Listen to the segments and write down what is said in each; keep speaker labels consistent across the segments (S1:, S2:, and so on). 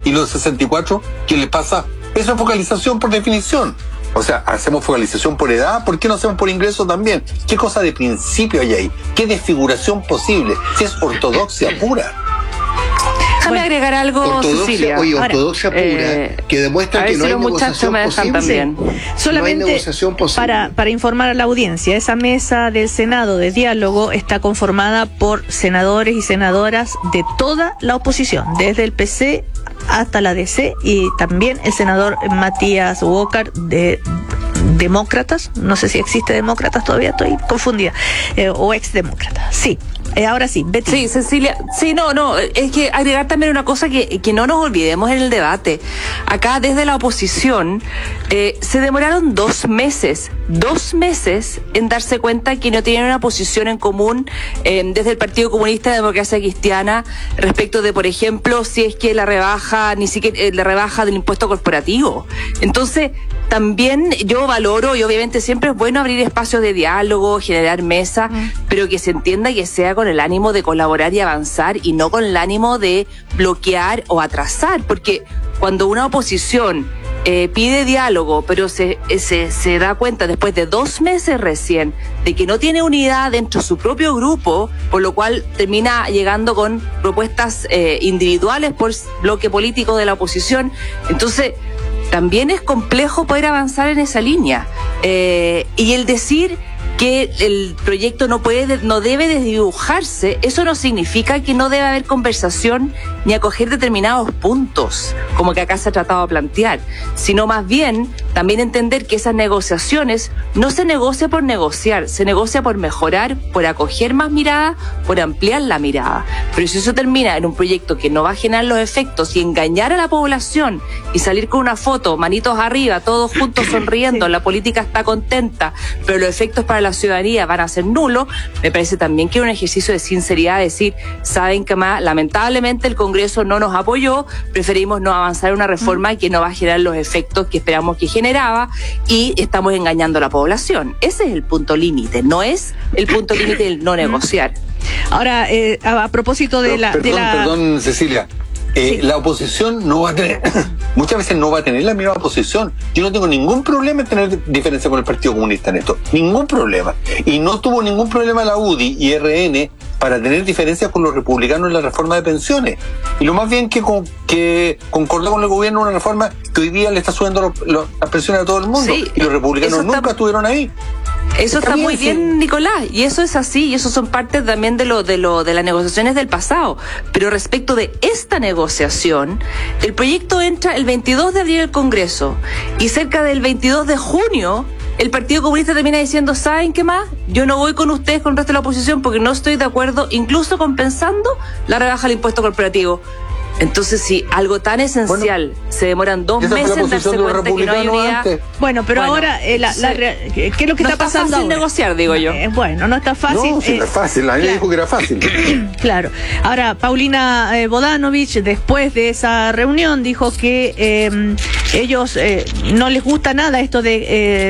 S1: ¿Y los 64? ¿Qué le pasa? Eso es focalización por definición. O sea, hacemos focalización por edad, ¿por qué no hacemos por ingreso también? ¿Qué cosa de principio hay ahí? ¿Qué desfiguración posible? Si es ortodoxia pura.
S2: Déjame agregar algo, Cecilia.
S3: Oye, ortodoxia pura, que demuestra que no hay negociación posible.
S4: Solamente
S3: no hay negociación posible.
S4: Para informar a la audiencia, esa mesa del Senado de diálogo está conformada por senadores y senadoras de toda la oposición, desde el PC hasta la DC, y también el senador Matías Walker de Demócratas, no sé si existe Demócratas todavía, estoy confundida, o exdemócrata. Sí. Ahora sí, Betty.
S2: Sí, Cecilia. Sí, no, es que agregar también una cosa que no nos olvidemos en el debate. Acá, desde la oposición, se demoraron 2 meses en darse cuenta que no tenían una posición en común desde el Partido Comunista de Democracia Cristiana respecto de, por ejemplo, si es que la rebaja, ni siquiera la rebaja del impuesto corporativo. Entonces, también yo valoro, y obviamente siempre es bueno abrir espacios de diálogo, generar mesas, pero que se entienda que sea con el ánimo de colaborar y avanzar y no con el ánimo de bloquear o atrasar, porque cuando una oposición pide diálogo, pero se da cuenta después de 2 meses recién de que no tiene unidad dentro de su propio grupo, por lo cual termina llegando con propuestas individuales por bloque político de la oposición, entonces también es complejo poder avanzar en esa línea. Y el decir que el proyecto no debe desdibujarse, eso no significa que no debe haber conversación ni acoger determinados puntos, como que acá se ha tratado de plantear, sino más bien también entender que esas negociaciones no se negocia por negociar, se negocia por mejorar, por acoger más miradas, por ampliar la mirada. Pero si eso termina en un proyecto que no va a generar los efectos y engañar a la población y salir con una foto, manitos arriba, todos juntos sonriendo, la política está contenta, pero los efectos para la ciudadanía van a ser nulos, me parece también que es un ejercicio de sinceridad, decir, saben que más, lamentablemente el Congreso no nos apoyó, preferimos no avanzar en una reforma que no va a generar los efectos que esperamos que generaba y estamos engañando a la población. Ese es el punto límite, no es el punto límite del no negociar.
S4: Ahora, a propósito de
S1: Perdón, Cecilia. Sí. La oposición no va a tener, muchas veces no va a tener la misma posición. Yo no tengo ningún problema en tener diferencia con el Partido Comunista en esto, ningún problema. Y no tuvo ningún problema la UDI y RN para tener diferencias con los republicanos en la reforma de pensiones. Y lo más bien que concordó con el gobierno una reforma que hoy día le está subiendo las pensiones a todo el mundo. Sí, y los republicanos nunca estuvieron ahí.
S2: Eso está muy bien, Nicolás, y eso es así, y eso son partes también de las negociaciones del pasado. Pero respecto de esta negociación, el proyecto entra el 22 de abril al Congreso, y cerca del 22 de junio, el Partido Comunista termina diciendo, ¿saben qué más? Yo no voy con ustedes, con el resto de la oposición, porque no estoy de acuerdo, incluso compensando la rebaja del impuesto corporativo. Entonces, si algo tan esencial se demoran 2 meses en darse cuenta que no hay unidad.
S4: Bueno, pero ahora, ¿qué es lo que está pasando?
S2: No está fácil negociar, digo yo.
S4: Bueno, no está fácil.
S1: No, sí, no es fácil. A mí me dijo que era fácil.
S4: Claro. Ahora, Paulina Bodanovich, después de esa reunión, dijo que ellos no les gusta nada esto de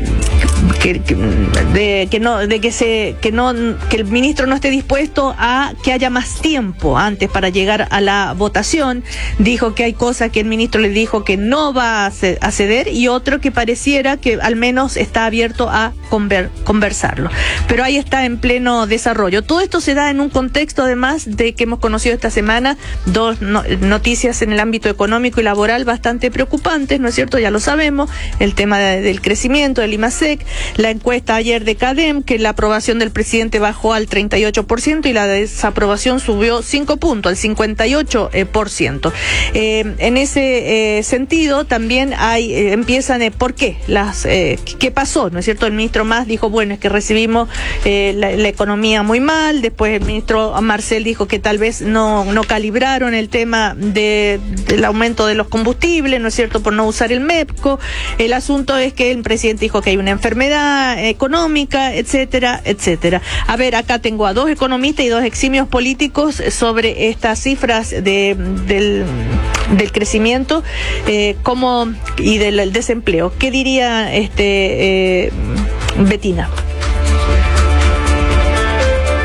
S4: que el ministro no esté dispuesto a que haya más tiempo antes para llegar a la votación. Dijo que hay cosas que el ministro le dijo que no va a ceder y otro que pareciera que al menos está abierto a conversarlo. Pero ahí está en pleno desarrollo. Todo esto se da en un contexto, además, de que hemos conocido esta semana 2 noticias en el ámbito económico y laboral bastante preocupantes, ¿no es cierto? Ya lo sabemos, el tema del crecimiento del IMASEC, la encuesta ayer de CADEM, que la aprobación del presidente bajó al 38% y la desaprobación subió 5 puntos, al 58%. En ese sentido, también empiezan, ¿por qué? ¿Qué pasó? ¿No es cierto? El ministro Mas dijo, bueno, es que recibimos la economía muy mal. Después el ministro Marcel dijo que tal vez no calibraron el tema del aumento de los combustibles, ¿no es cierto?, por no usar el MEPCO. El asunto es que el presidente dijo que hay una enfermedad económica, etcétera, etcétera. A ver, acá tengo a 2 economistas y 2 eximios políticos sobre estas cifras del crecimiento y del desempleo. ¿Qué diría Betina?
S2: Bueno,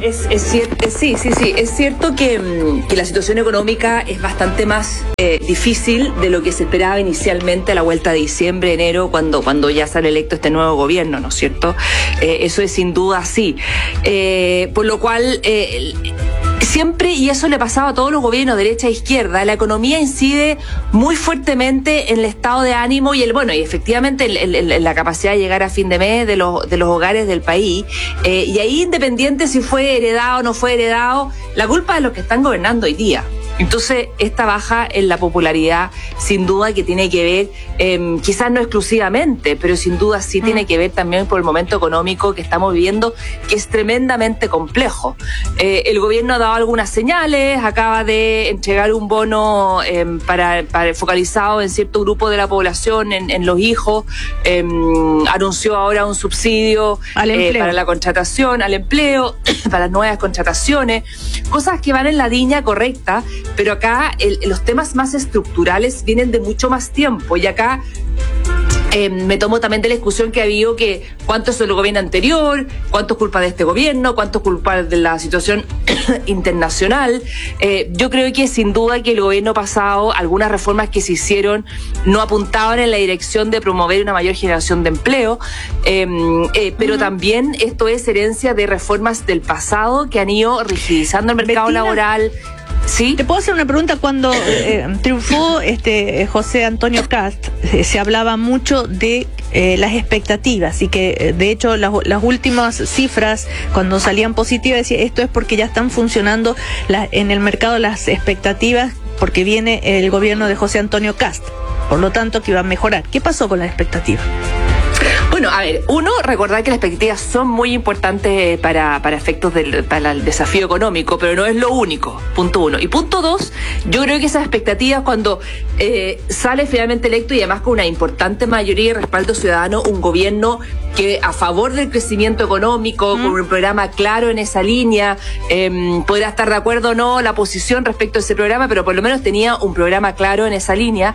S2: Es cierto que la situación económica es bastante más difícil de lo que se esperaba inicialmente a la vuelta de diciembre, enero, cuando ya sale electo este nuevo gobierno, ¿no es cierto? Eso es sin duda así. Por lo cual, siempre, y eso le pasaba a todos los gobiernos, derecha e izquierda, la economía incide muy fuertemente en el estado de ánimo y y efectivamente en la capacidad de llegar a fin de mes de los hogares del país. Y ahí, independiente si fue heredado o no fue heredado, la culpa es de los que están gobernando hoy día. Entonces, esta baja en la popularidad, sin duda que tiene que ver, quizás no exclusivamente, pero sin duda sí tiene que ver también por el momento económico que estamos viviendo, que es tremendamente complejo. El gobierno ha dado algunas señales, acaba de entregar un bono para focalizado en cierto grupo de la población, en los hijos, anunció ahora un subsidio para la contratación, al empleo, para las nuevas contrataciones, cosas que van en la línea correcta. Pero acá los temas más estructurales vienen de mucho más tiempo y acá me tomo también de la discusión que ha habido que cuánto es el gobierno anterior, cuánto es culpa de este gobierno, cuánto es culpa de la situación internacional. Yo creo que sin duda que el gobierno pasado, algunas reformas que se hicieron no apuntaban en la dirección de promover una mayor generación de empleo, pero también esto es herencia de reformas del pasado que han ido rigidizando el mercado laboral. ¿Sí?
S4: ¿Te puedo hacer una pregunta? Cuando triunfó José Antonio Kast, se hablaba mucho de las expectativas y que de hecho las últimas cifras cuando salían positivas decía esto es porque ya están funcionando en el mercado las expectativas porque viene el gobierno de José Antonio Kast, por lo tanto que iba a mejorar. ¿Qué pasó con las expectativas?
S2: Bueno, a ver, uno, recordar que las expectativas son muy importantes para efectos para el desafío económico, pero no es lo único, punto uno. Y punto dos, yo creo que esas expectativas cuando sale finalmente electo y además con una importante mayoría y respaldo ciudadano, un gobierno que a favor del crecimiento económico, con un programa claro en esa línea, podrá estar de acuerdo o no la posición respecto a ese programa, pero por lo menos tenía un programa claro en esa línea.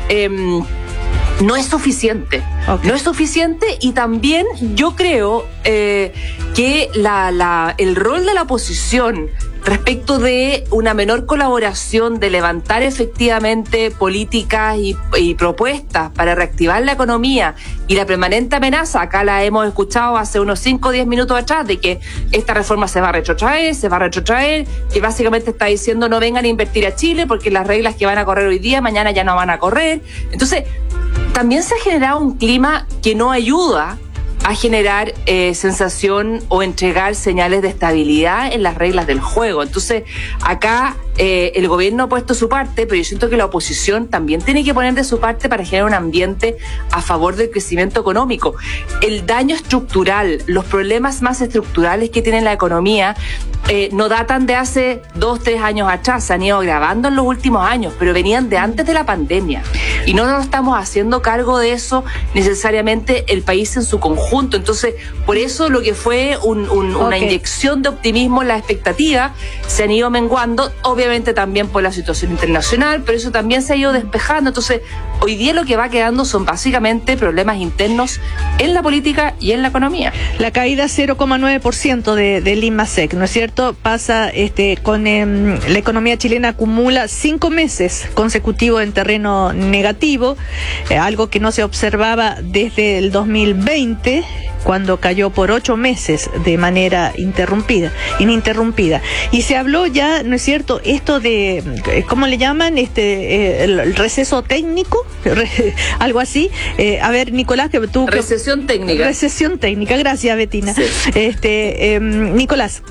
S2: No es suficiente. Okay. No es suficiente y también yo creo que el rol de la oposición respecto de una menor colaboración, de levantar efectivamente políticas y propuestas para reactivar la economía y la permanente amenaza, acá la hemos escuchado hace unos 5 o 10 minutos atrás, de que esta reforma se va a retrotraer, que básicamente está diciendo no vengan a invertir a Chile porque las reglas que van a correr hoy día, mañana ya no van a correr. Entonces, también se ha generado un clima que no ayuda a generar sensación o entregar señales de estabilidad en las reglas del juego. Entonces, acá el gobierno ha puesto su parte, pero yo siento que la oposición también tiene que poner de su parte para generar un ambiente a favor del crecimiento económico. El daño estructural, los problemas más estructurales que tiene la economía no datan de hace 2, 3 años atrás, se han ido agravando en los últimos años, pero venían de antes de la pandemia. Y no nos estamos haciendo cargo de eso necesariamente el país en su conjunto. Entonces, por eso lo que fue una inyección de optimismo en la expectativa se han ido menguando, obviamente también por la situación internacional, pero eso también se ha ido despejando. Entonces, hoy día lo que va quedando son básicamente problemas internos en la política y en la economía.
S4: La caída 0,9% del IMASEC, ¿no es cierto? Pasa con la economía chilena acumula 5 meses consecutivos en terreno negativo, algo que no se observaba desde el 2020, cuando cayó por 8 meses de manera ininterrumpida. Y se habló ya, ¿no es cierto?, esto de, ¿cómo le llaman? El receso técnico, algo así. A ver, Nicolás, que tú...
S2: Recesión técnica.
S4: Recesión técnica, gracias, Betina. Sí. Nicolás.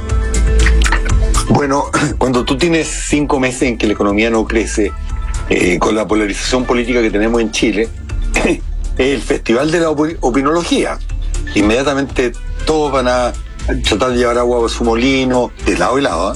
S1: Bueno, cuando tú tienes 5 meses en que la economía no crece, con la polarización política que tenemos en Chile, el festival de la opinología. Inmediatamente todos van a tratar de llevar agua a su molino, de lado y lado.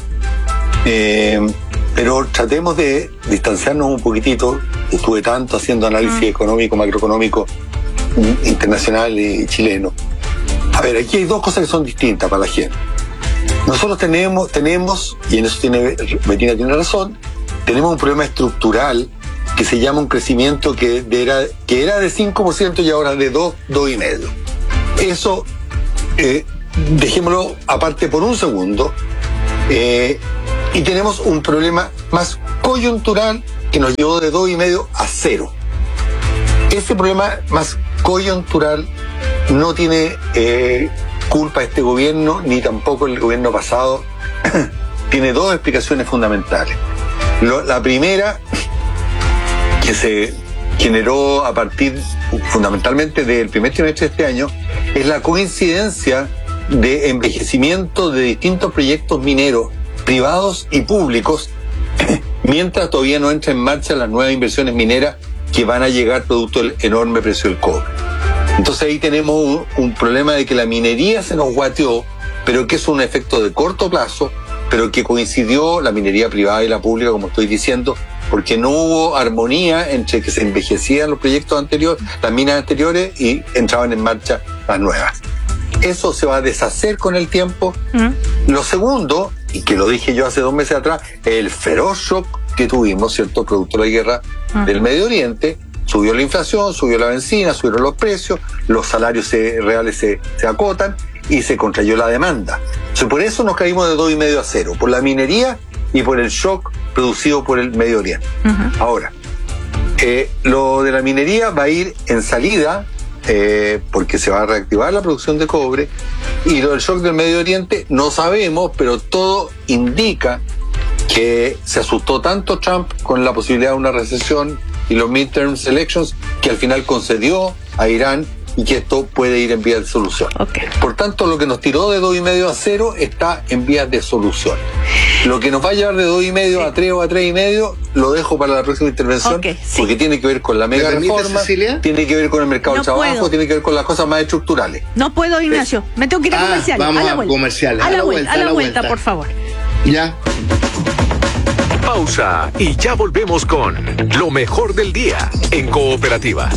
S1: Pero tratemos de distanciarnos un poquitito. Estuve tanto haciendo análisis económico, macroeconómico, internacional y chileno. A ver, aquí hay 2 cosas que son distintas para la gente. Nosotros tenemos, y en eso Betina tiene razón, tenemos un problema estructural que se llama un crecimiento que era de 5% y ahora de 2,5%. Eso dejémoslo aparte por un segundo, y tenemos un problema más coyuntural que nos llevó de 2,5 a 0. Ese problema más coyuntural no tiene culpa este gobierno, ni tampoco el gobierno pasado. Tiene dos explicaciones fundamentales. La primera, que se generó a partir fundamentalmente del primer trimestre de este año, es la coincidencia de envejecimiento de distintos proyectos mineros privados y públicos, mientras todavía no entra en marcha las nuevas inversiones mineras que van a llegar producto del enorme precio del cobre. Entonces ahí tenemos un problema de que la minería se nos guateó, pero que es un efecto de corto plazo, pero que coincidió la minería privada y la pública, como estoy diciendo, porque no hubo armonía entre que se envejecían los proyectos anteriores, las minas anteriores, y entraban en marcha las nuevas. Eso se va a deshacer con el tiempo. Lo segundo, y que lo dije yo hace 2 meses atrás, el feroz shock que tuvimos, ¿cierto?, producto de la guerra del Medio Oriente. Subió la inflación, subió la benzina, subieron los precios, los salarios reales se acotan y se contrayó la demanda. Entonces, por eso nos caímos de 2,5 a 0, por la minería y por el shock producido por el Medio Oriente. Ahora, lo de la minería va a ir en salida, porque se va a reactivar la producción de cobre, y lo del shock del Medio Oriente no sabemos, pero todo indica que se asustó tanto Trump con la posibilidad de una recesión y los midterm elections, que al final concedió a Irán, y que esto puede ir en vías de solución. Por tanto, lo que nos tiró de 2,5 a 0 está en vías de solución. Lo que nos va a llevar de 2,5 a 3 o a 3,5 lo dejo para la próxima intervención, porque tiene que ver con la mega reforma, tiene que ver con el mercado de trabajo, tiene que ver con las cosas más estructurales.
S4: No puedo, Ignacio. Me tengo que ir a comerciales.
S3: Vamos a comerciales.
S4: A la vuelta, por favor.
S3: Ya.
S5: Pausa y ya volvemos con lo mejor del día en Cooperativa.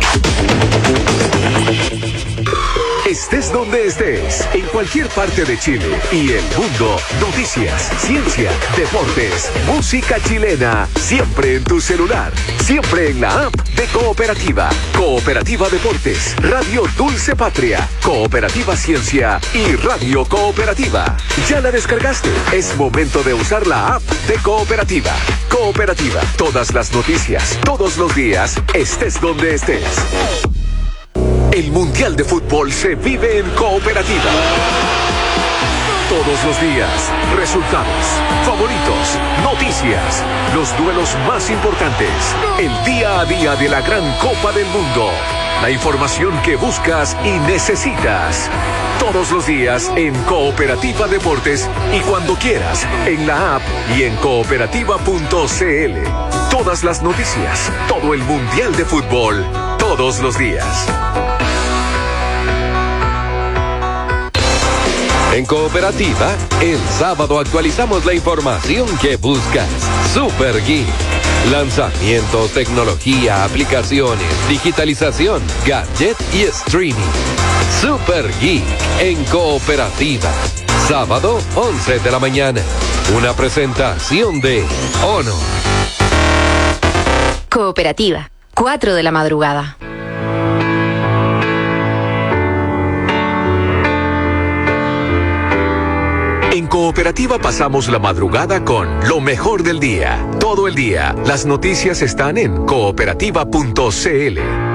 S5: Estés donde estés, en cualquier parte de Chile y el mundo, noticias, ciencia, deportes, música chilena, siempre en tu celular, siempre en la app de Cooperativa. Cooperativa Deportes, Radio Dulce Patria, Cooperativa Ciencia y Radio Cooperativa. ¿Ya la descargaste? Es momento de usar la app de Cooperativa. Cooperativa, todas las noticias, todos los días, estés donde estés. El Mundial de Fútbol se vive en Cooperativa. Todos los días, resultados, favoritos, noticias, los duelos más importantes, el día a día de la gran Copa del Mundo, la información que buscas y necesitas. Todos los días en Cooperativa Deportes y cuando quieras, en la app y en cooperativa.cl. Todas las noticias, todo el Mundial de Fútbol, todos los días.
S6: En Cooperativa, el sábado actualizamos la información que buscas. Super Geek. Lanzamientos, tecnología, aplicaciones, digitalización, gadget y streaming. Super Geek en Cooperativa. Sábado, 11 de la mañana. Una presentación de Honor.
S7: Cooperativa, 4 de la madrugada.
S5: En Cooperativa pasamos la madrugada con lo mejor del día. Todo el día, las noticias están en cooperativa.cl.